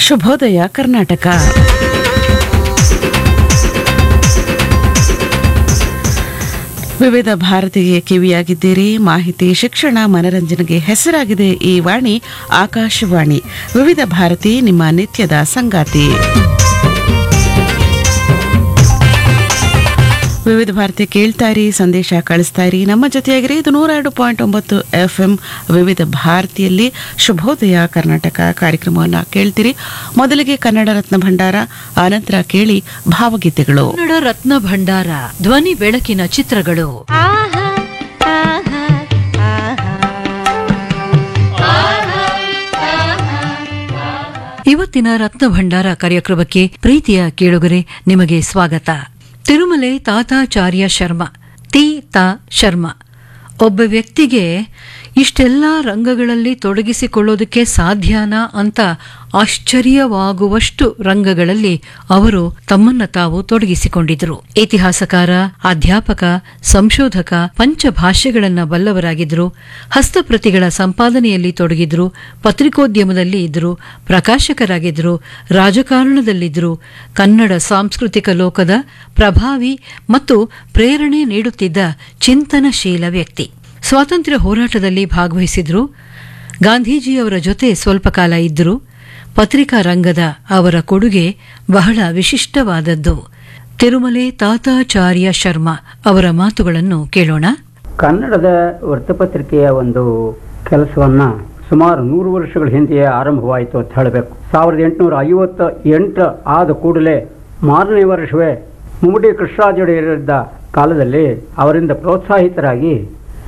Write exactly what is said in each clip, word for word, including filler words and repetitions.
ಶುಭೋದಯ ಕರ್ನಾಟಕ. ವಿವಿಧ ಭಾರತೀಯ ಕಿವಿಯಾಗಿದ್ದೀರಿ. ಮಾಹಿತಿ, ಶಿಕ್ಷಣ, ಮನರಂಜನೆಗೆ ಹೆಸರಾಗಿದೆ ಈ ವಾಣಿ ಆಕಾಶವಾಣಿ. ವಿವಿಧ ಭಾರತಿ ನಿಮ್ಮ ನಿತ್ಯದ ಸಂಗಾತಿ. ವಿವಿಧ ಭಾರತಿ ಕೇಳ್ತಾ ಇರಿ, ಸಂದೇಶ ಕಳಿಸ್ತಾ ಇರಿ, ನಮ್ಮ ಜೊತೆಯಾಗಿರಿ. ಇದು ನೂರ ಎರಡು ಪಾಯಿಂಟ್ ಒಂಬತ್ತು ಎಫ್ ಎಂ ವಿವಿಧ ಭಾರತಿಯಲ್ಲಿ ಶುಭೋದಯ ಕರ್ನಾಟಕ ಕಾರ್ಯಕ್ರಮವನ್ನು ಕೇಳ್ತೀರಿ. ಮೊದಲಿಗೆ ಕನ್ನಡ ರತ್ನ ಭಂಡಾರ, ಆನಂತರ ಕೇಳಿ ಭಾವಗೀತೆಗಳು. ಕನ್ನಡ ರತ್ನ ಭಂಡಾರ, ಧ್ವನಿ ಬೆಳಕಿನ ಚಿತ್ರಗಳು. ಇವತ್ತಿನ ರತ್ನ ಭಂಡಾರ ಕಾರ್ಯಕ್ರಮಕ್ಕೆ ಪ್ರೀತಿಯ ಕೇಳುಗರೆ, ನಿಮಗೆ ಸ್ವಾಗತ. ತಿರುಮಲೆ ತಾತಾಚಾರ್ಯ ಶರ್ಮಾ, ತಿ ತಾ ಶರ್ಮಾ. ಒಬ್ಬ ವ್ಯಕ್ತಿಗೆ ಇಷ್ಟೆಲ್ಲ ರಂಗಗಳಲ್ಲಿ ತೊಡಗಿಸಿಕೊಳ್ಳೋದಕ್ಕೆ ಸಾಧ್ಯನಾ ಅಂತ ಆಶ್ಚರ್ಯವಾಗುವಷ್ಟು ರಂಗಗಳಲ್ಲಿ ಅವರು ತಮ್ಮನ್ನ ತಾವು ತೊಡಗಿಸಿಕೊಂಡಿದ್ರು. ಇತಿಹಾಸಕಾರ, ಅಧ್ಯಾಪಕ, ಸಂಶೋಧಕ, ಪಂಚಭಾಷೆಗಳನ್ನ ಬಲ್ಲವರಾಗಿದ್ರು. ಹಸ್ತಪ್ರತಿಗಳ ಸಂಪಾದನೆಯಲ್ಲಿ ತೊಡಗಿದ್ರು. ಪತ್ರಿಕೋದ್ಯಮದಲ್ಲಿ ಇದ್ರು. ಪ್ರಕಾಶಕರಾಗಿದ್ರು. ರಾಜಕಾರಣದಲ್ಲಿದ್ರು. ಕನ್ನಡ ಸಾಂಸ್ಕೃತಿಕ ಲೋಕದ ಪ್ರಭಾವಿ ಮತ್ತು ಪ್ರೇರಣೆ ನೀಡುತ್ತಿದ್ದ ಚಿಂತನಶೀಲ ವ್ಯಕ್ತಿ. ಸ್ವಾತಂತ್ರ್ಯ ಹೋರಾಟದಲ್ಲಿ ಭಾಗವಹಿಸಿದ್ರು. ಗಾಂಧೀಜಿಯವರ ಜೊತೆ ಸ್ವಲ್ಪ ಕಾಲ ಇದ್ದರು. ಪತ್ರಿಕಾ ರಂಗದ ಅವರ ಕೊಡುಗೆ ಬಹಳ ವಿಶಿಷ್ಟವಾದದ್ದು. ತಿರುಮಲೆ ತಾತಾಚಾರ್ಯ ಶರ್ಮಾ ಅವರ ಮಾತುಗಳನ್ನು ಕೇಳೋಣ. ಕನ್ನಡದ ವೃತ್ತಪತ್ರಿಕೆಯ ಒಂದು ಕೆಲಸವನ್ನ ಸುಮಾರು ನೂರು ವರ್ಷಗಳ ಹಿಂದೆಯೇ ಆರಂಭವಾಯಿತು ಅಂತ ಹೇಳಬೇಕು. ಸಾವಿರದ ಎಂಟುನೂರ ಐವತ್ತ ಎಂಟು ಆದ ಕೂಡಲೇ ಮಾರನೇ ವರ್ಷವೇ ಮುಮ್ಮಡಿ ಕೃಷ್ಣರಾಜೊಡೆಯರಿದ್ದ ಕಾಲದಲ್ಲಿ ಅವರಿಂದ ಪ್ರೋತ್ಸಾಹಿತರಾಗಿ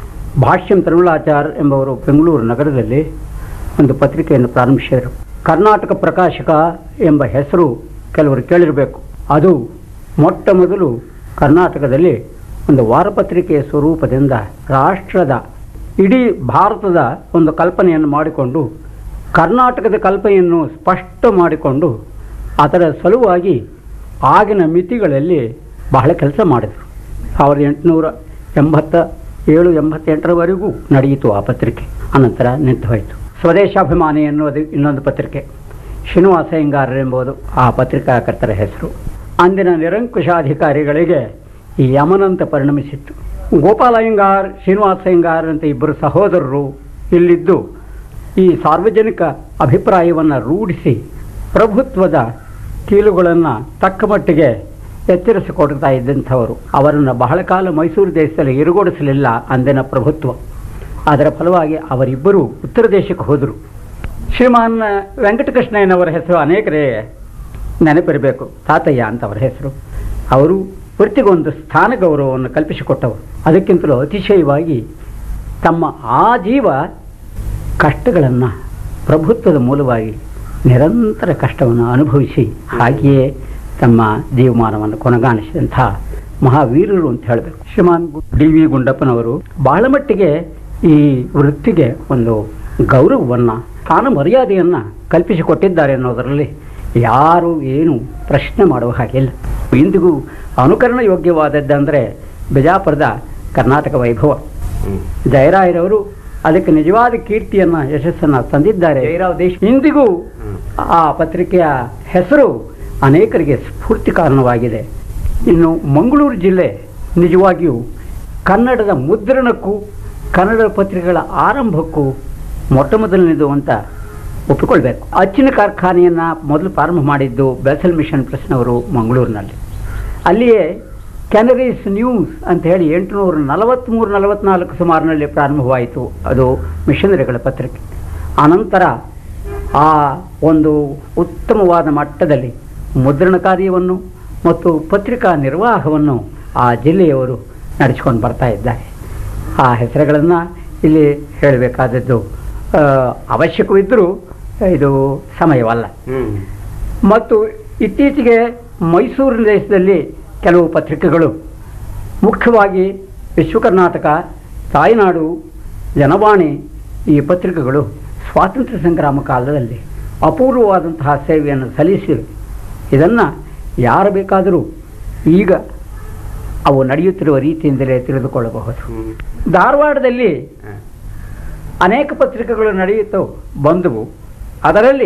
ಭಾಷ್ಯಂ ತಿರುಮಲಾಚಾರ್ ಎಂಬವರು ಬೆಂಗಳೂರು ನಗರದಲ್ಲಿ ಒಂದು ಪತ್ರಿಕೆಯನ್ನು ಪ್ರಾರಂಭಿಸಿದರು. ಕರ್ನಾಟಕ ಪ್ರಕಾಶಕ ಎಂಬ ಹೆಸರು ಕೆಲವರು ಕೇಳಿರಬೇಕು. ಅದು ಮೊಟ್ಟ ಮೊದಲು ಕರ್ನಾಟಕದಲ್ಲಿ ಒಂದು ವಾರಪತ್ರಿಕೆಯ ಸ್ವರೂಪದಿಂದ ರಾಷ್ಟ್ರದ, ಇಡೀ ಭಾರತದ ಒಂದು ಕಲ್ಪನೆಯನ್ನು ಮಾಡಿಕೊಂಡು, ಕರ್ನಾಟಕದ ಕಲ್ಪನೆಯನ್ನು ಸ್ಪಷ್ಟ ಮಾಡಿಕೊಂಡು ಅದರ ಸಲುವಾಗಿ ಆಗಿನ ಮಿತಿಗಳಲ್ಲಿ ಬಹಳ ಕೆಲಸ ಮಾಡಿದರು. ಸಾವಿರದ ಎಂಟುನೂರ ಎಂಬತ್ತ ಏಳು ಎಂಬತ್ತೆಂಟರವರೆಗೂ ನಡೆಯಿತು ಆ ಪತ್ರಿಕೆ. ಅನಂತರ ನಿಂತು ಹೋಯಿತು. ಸ್ವದೇಶಾಭಿಮಾನಿ ಎನ್ನುವುದು ಇನ್ನೊಂದು ಪತ್ರಿಕೆ. ಶ್ರೀನಿವಾಸ ಅಯ್ಯಂಗಾರ್ ಎಂಬುದು ಆ ಪತ್ರಿಕಾಕರ್ತರ ಹೆಸರು. ಅಂದಿನ ನಿರಂಕುಶಾಧಿಕಾರಿಗಳಿಗೆ ಈ ಯಮನಂತ ಪರಿಣಮಿಸಿತ್ತು. ಗೋಪಾಲ ಅಯ್ಯಂಗಾರ್, ಶ್ರೀನಿವಾಸ ಅಯ್ಯಂಗಾರ್ ಅಂತ ಇಬ್ಬರು ಸಹೋದರರು ಇಲ್ಲಿದ್ದು ಈ ಸಾರ್ವಜನಿಕ ಅಭಿಪ್ರಾಯವನ್ನು ರೂಢಿಸಿ ಪ್ರಭುತ್ವದ ಕೀಲುಗಳನ್ನು ತಕ್ಕ ಮಟ್ಟಿಗೆ ಎಚ್ಚರಿಸಿಕೊಡ್ತಾ ಇದ್ದಂಥವರು. ಅವರನ್ನು ಬಹಳ ಕಾಲ ಮೈಸೂರು ದೇಶದಲ್ಲಿ ಇರುಗೊಡಿಸಲಿಲ್ಲ ಅಂದಿನ ಪ್ರಭುತ್ವ. ಅದರ ಫಲವಾಗಿ ಅವರಿಬ್ಬರು ಉತ್ತರ ದೇಶಕ್ಕೆ ಹೋದರು. ಶ್ರೀಮಾನ್ ವೆಂಕಟಕೃಷ್ಣಯ್ಯನವರ ಹೆಸರು ಅನೇಕರೇ ನೆನಪಿರಬೇಕು. ತಾತಯ್ಯ ಅಂತ ಅವರ ಹೆಸರು. ಅವರು ವೃತ್ತಿಗೊಂದು ಸ್ಥಾನ ಗೌರವವನ್ನು ಕಲ್ಪಿಸಿಕೊಟ್ಟವರು. ಅದಕ್ಕಿಂತಲೂ ಅತಿಶಯವಾಗಿ ತಮ್ಮ ಆಜೀವ ಕಷ್ಟಗಳನ್ನು, ಪ್ರಭುತ್ವದ ಮೂಲವಾಗಿ ನಿರಂತರ ಕಷ್ಟವನ್ನು ಅನುಭವಿಸಿ ಹಾಗೆಯೇ ತಮ್ಮ ಜೀವಮಾನವನ್ನು ಕೊನೆಗಾಣಿಸಿದಂಥ ಮಹಾವೀರರು ಅಂತ ಹೇಳಬೇಕು. ಶ್ರೀಮಾನ್ ಡಿ ವಿ ಗುಂಡಪ್ಪನವರು ಬಹಳ ಮಟ್ಟಿಗೆ ಈ ವೃತ್ತಿಗೆ ಒಂದು ಗೌರವವನ್ನು, ಸ್ಥಾನ ಮರ್ಯಾದೆಯನ್ನು ಕಲ್ಪಿಸಿಕೊಟ್ಟಿದ್ದಾರೆ ಅನ್ನೋದರಲ್ಲಿ ಯಾರು ಏನು ಪ್ರಶ್ನೆ ಮಾಡುವ ಹಾಗಿಲ್ಲ. ಇಂದಿಗೂ ಅನುಕರಣ ಯೋಗ್ಯವಾದದ್ದಂದರೆ ಬಿಜಾಪುರದ ಕರ್ನಾಟಕ ವೈಭವ. ಜಯರಾಯರವರು ಅದಕ್ಕೆ ನಿಜವಾದ ಕೀರ್ತಿಯನ್ನು, ಯಶಸ್ಸನ್ನು ತಂದಿದ್ದಾರೆ. ಜಯರಾವ್ ದೇಶ್ ಇಂದಿಗೂ ಆ ಪತ್ರಿಕೆಯ ಹೆಸರು ಅನೇಕರಿಗೆ ಸ್ಫೂರ್ತಿ ಕಾರಣವಾಗಿದೆ. ಇನ್ನು ಮಂಗಳೂರು ಜಿಲ್ಲೆ ನಿಜವಾಗಿಯೂ ಕನ್ನಡದ ಮುದ್ರಣಕ್ಕೂ ಕನ್ನಡ ಪತ್ರಿಕೆಗಳ ಆರಂಭಕ್ಕೂ ಮೊಟ್ಟ ಮೊದಲನೇದು ಅಂತ ಒಪ್ಪಿಕೊಳ್ಬೇಕು. ಅಚ್ಚಿನ ಕಾರ್ಖಾನೆಯನ್ನು ಮೊದಲು ಪ್ರಾರಂಭ ಮಾಡಿದ್ದು ಬೆಸಲ್ ಮಿಷನ್ ಪ್ರೆಸ್ನವರು ಮಂಗಳೂರಿನಲ್ಲಿ. ಅಲ್ಲಿಯೇ ಕ್ಯಾನರೀಸ್ ನ್ಯೂಸ್ ಅಂತ ಹೇಳಿ ಎಂಟುನೂರ ನಲವತ್ತ್ಮೂರು ನಲವತ್ತ್ನಾಲ್ಕು ಸುಮಾರಿನಲ್ಲಿ ಪ್ರಾರಂಭವಾಯಿತು. ಅದು ಮಿಷನರಿಗಳ ಪತ್ರಿಕೆ. ಆನಂತರ ಆ ಒಂದು ಉತ್ತಮವಾದ ಮಟ್ಟದಲ್ಲಿ ಮುದ್ರಣ ಕಾರ್ಯವನ್ನು ಮತ್ತು ಪತ್ರಿಕಾ ನಿರ್ವಾಹವನ್ನು ಆ ಜಿಲ್ಲೆಯವರು ನಡೆಸಿಕೊಂಡು ಬರ್ತಾ ಇದ್ದಾರೆ. ಆ ಹೆಸರುಗಳನ್ನು ಇಲ್ಲಿ ಹೇಳಬೇಕಾದದ್ದು ಅವಶ್ಯಕವಿದ್ದರೂ ಇದು ಸಮಯವಲ್ಲ. ಮತ್ತು ಇತ್ತೀಚೆಗೆ ಮೈಸೂರು ದೇಶದಲ್ಲಿ ಕೆಲವು ಪತ್ರಿಕೆಗಳು, ಮುಖ್ಯವಾಗಿ ವಿಶ್ವ ಕರ್ನಾಟಕ, ತಾಯ್ನಾಡು, ಜನವಾಣಿ, ಈ ಪತ್ರಿಕೆಗಳು ಸ್ವಾತಂತ್ರ್ಯ ಸಂಗ್ರಾಮ ಕಾಲದಲ್ಲಿ ಅಪೂರ್ವವಾದಂತಹ ಸೇವೆಯನ್ನು ಸಲ್ಲಿಸಿವೆ. ಇದನ್ನು ಯಾರು ಬೇಕಾದರೂ ಈಗ ಅವು ನಡೆಯುತ್ತಿರುವ ರೀತಿಯಿಂದಲೇ ತಿಳಿದುಕೊಳ್ಳಬಹುದು. ಧಾರವಾಡದಲ್ಲಿ ಅನೇಕ ಪತ್ರಿಕೆಗಳು ನಡೆಯುತ್ತೋ ಬಂದವು. ಅದರಲ್ಲಿ